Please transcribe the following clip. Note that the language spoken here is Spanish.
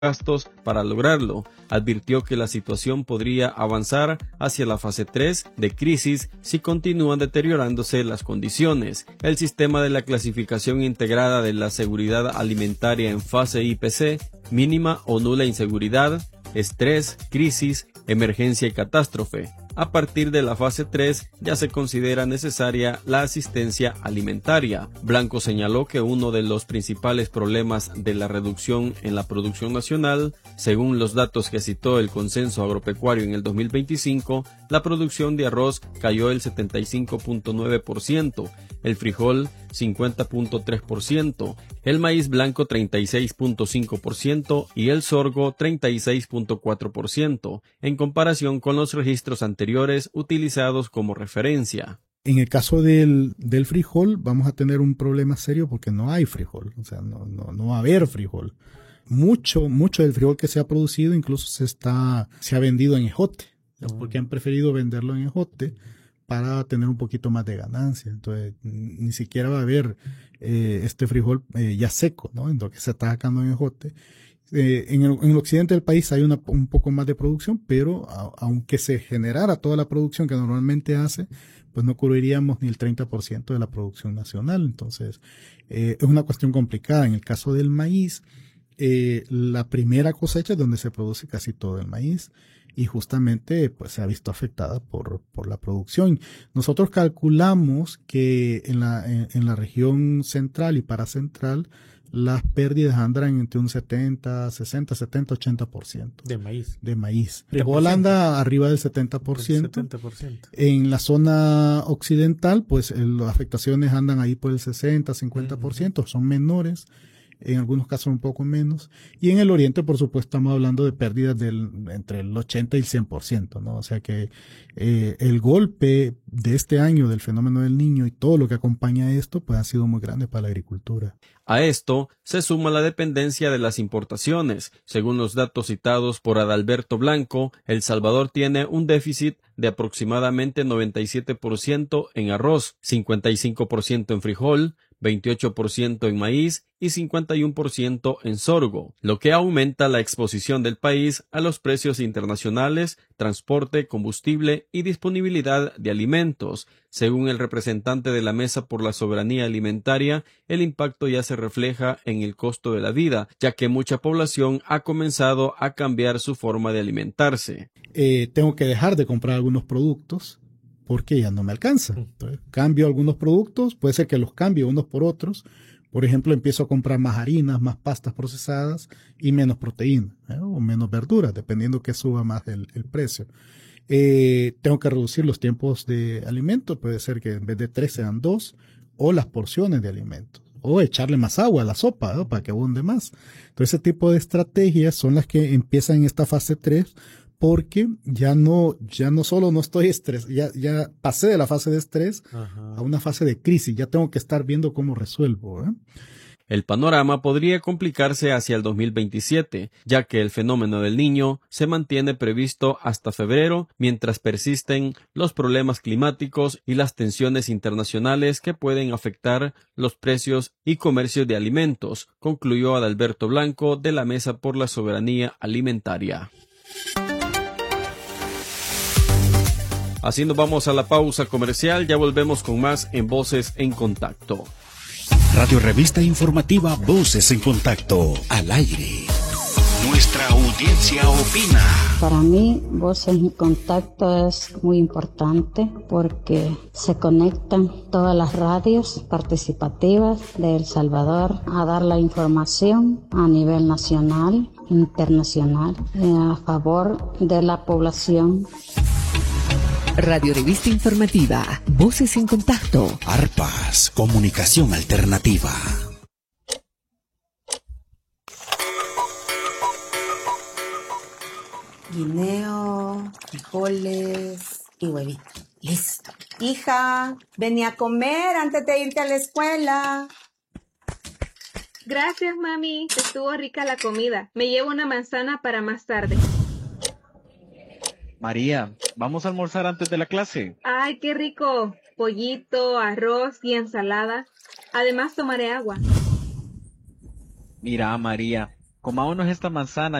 gastos para lograrlo. Advirtió que la situación podría avanzar hacia la fase 3 de crisis si continúan deteriorándose las condiciones. El sistema de la clasificación integrada de la seguridad alimentaria en fase IPC, mínima o nula inseguridad, estrés, crisis, emergencia y catástrofe. A partir de la fase 3 ya se considera necesaria la asistencia alimentaria. Blanco señaló que uno de los principales problemas de la reducción en la producción nacional, según los datos que citó el Consenso Agropecuario en el 2025, la producción de arroz cayó el 75.9%, el frijol 50.3%, el maíz blanco 36.5% y el sorgo 36.4%, en comparación con los registros anteriores utilizados como referencia. En el caso del frijol vamos a tener un problema serio porque no hay frijol, o sea, no va a haber frijol. Mucho del frijol que se ha producido incluso se ha vendido en ejote, porque han preferido venderlo en ejote para tener un poquito más de ganancia. Entonces, ni siquiera va a haber este frijol ya seco, ¿no? En lo que se está sacando en ejote. En el occidente del país hay un poco más de producción, pero aunque se generara toda la producción que normalmente hace, pues no cubriríamos ni el 30% de la producción nacional. Entonces, es una cuestión complicada. En el caso del maíz, la primera cosecha es donde se produce casi todo el maíz y justamente pues se ha visto afectada por la producción. Nosotros calculamos que en la región central y paracentral las pérdidas andan entre un 80%. De maíz. De maíz. Frijol anda arriba del 70%. 70%. En la zona occidental, pues las afectaciones andan ahí por el 60-50%, son menores. En algunos casos un poco menos. Y en el oriente, por supuesto, estamos hablando de pérdidas entre el 80 y el 100%, ¿no? O sea que el golpe de este año del fenómeno del Niño y todo lo que acompaña esto, pues ha sido muy grande para la agricultura. A esto se suma la dependencia de las importaciones. Según los datos citados por Adalberto Blanco, El Salvador tiene un déficit de aproximadamente 97% en arroz, 55% en frijol, 28% en maíz y 51% en sorgo, lo que aumenta la exposición del país a los precios internacionales, transporte, combustible y disponibilidad de alimentos. Según el representante de la Mesa por la Soberanía Alimentaria, el impacto ya se refleja en el costo de la vida, ya que mucha población ha comenzado a cambiar su forma de alimentarse. Tengo que dejar de comprar algunos productos porque ya no me alcanza. Entonces, cambio algunos productos, puede ser que los cambie unos por otros. Por ejemplo, empiezo a comprar más harinas, más pastas procesadas y menos proteína, o menos verduras, dependiendo que suba más el precio. Tengo que reducir los tiempos de alimento, puede ser que en vez de 3 sean 2, o las porciones de alimentos, o echarle más agua a la sopa, ¿no? Para que abunde más. Entonces, ese tipo de estrategias son las que empiezan en esta fase 3, porque ya no solo no estoy estresado, ya pasé de la fase de estrés a una fase de crisis, ya tengo que estar viendo cómo resuelvo, ¿eh? El panorama podría complicarse hacia el 2027, ya que el fenómeno del Niño se mantiene previsto hasta febrero, mientras persisten los problemas climáticos y las tensiones internacionales que pueden afectar los precios y comercios de alimentos, concluyó Adalberto Blanco de la Mesa por la Soberanía Alimentaria. Así nos vamos a la pausa comercial, ya volvemos con más en Voces en Contacto. Radio Revista Informativa Voces en Contacto, al aire. Nuestra audiencia opina. Para mí, Voces en Contacto es muy importante porque se conectan todas las radios participativas de El Salvador a dar la información a nivel nacional, internacional, a favor de la población. Radio Revista Informativa, Voces en Contacto. Arpas, comunicación alternativa. Guineo, frijoles y huevito. Listo. Hija, vení a comer antes de irte a la escuela. Gracias, mami. Estuvo rica la comida. Me llevo una manzana para más tarde. María, ¿vamos a almorzar antes de la clase? ¡Ay, qué rico! Pollito, arroz y ensalada. Además, tomaré agua. Mira, María, Comámonos esta manzana.